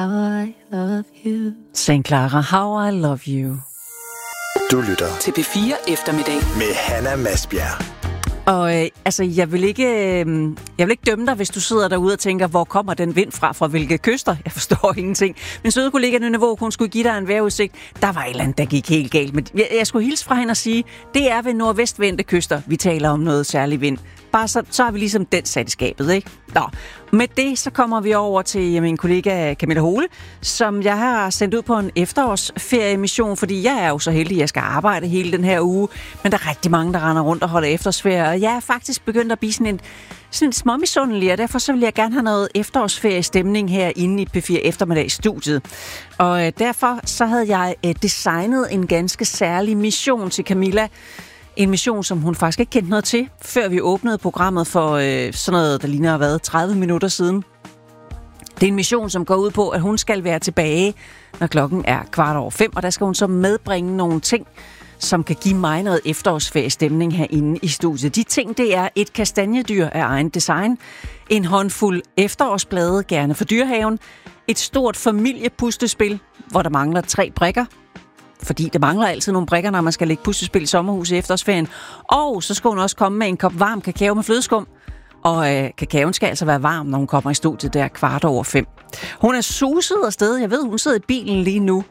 How I love you. St. Clara, How I Love You. Du lytter til P4 Eftermiddag med Hanna Masbjerg. Og jeg vil ikke dømme dig, hvis du sidder derude og tænker, hvor kommer den vind fra hvilke kyster? Jeg forstår ingenting. Min søde kollega Nynne, hun skulle give dig en vejrudsigt. Der var et eller andet, der gik helt galt. Men jeg skulle hilse fra hende og sige, det er ved nordvestvendte kyster, vi taler om noget særlig vind. Bare så har vi ligesom den sat i skabet, ikke? Nå, med det så kommer vi over til min kollega Camilla Hole, som jeg har sendt ud på en efterårsferiemission, fordi jeg er jo så heldig, at jeg skal arbejde hele den her uge. Men der er rigtig mange, der render rundt og holder efterårsferie, og jeg er faktisk begyndt at blive sådan en småmisundelig, og derfor så vil jeg gerne have noget efterårsferiestemning herinde i P4 Eftermiddagsstudiet. Og derfor så havde jeg designet en ganske særlig mission til Camilla. En mission, som hun faktisk ikke kendte noget til, før vi åbnede programmet for sådan noget, der ligner at have været 30 minutter siden. Det er en mission, som går ud på, at hun skal være tilbage, når klokken er 5:15, og der skal hun så medbringe nogle ting, som kan give mig noget efterårsferiestemning herinde i studiet. De ting, det er et kastanjedyr af egen design, en håndfuld efterårsblade, gerne for Dyrehaven, et stort familiepuslespil, hvor der mangler 3 brikker, fordi der mangler altid nogle brikker, når man skal lægge puslespil i sommerhus i efterårsferien. Og så skal hun også komme med en kop varm kakao med flødeskum. Og kakaoen skal altså være varm, når hun kommer i studiet der 5:15. Hun er suset afsted. Jeg ved, hun sidder i bilen lige nu.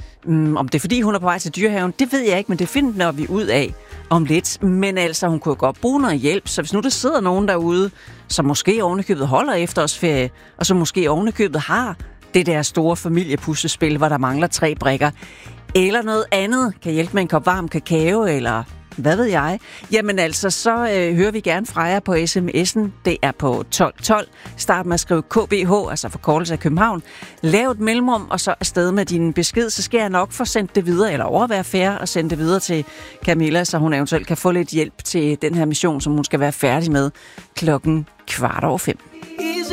Om det er, fordi hun er på vej til Dyrehaven, det ved jeg ikke, men det finder vi ud af om lidt. Men altså, hun kunne godt bruge noget hjælp. Så hvis nu der sidder nogen derude, som måske ovenikøbet holder efterårsferie, og som måske ovenikøbet har det der store familiepuslespil, hvor der mangler 3 brikker, eller noget andet, kan hjælpe med en kop varm kakao, eller hvad ved jeg, jamen altså, så hører vi gerne fra jer på sms'en. Det er på 1212. Start med at skrive KBH, altså forkortelse af København. Lav et mellemrum, og så afsted med din besked, så skal jeg nok få sendt det videre, eller overvære fair og sende det videre til Camilla, så hun eventuelt kan få lidt hjælp til den her mission, som hun skal være færdig med klokken 5:15.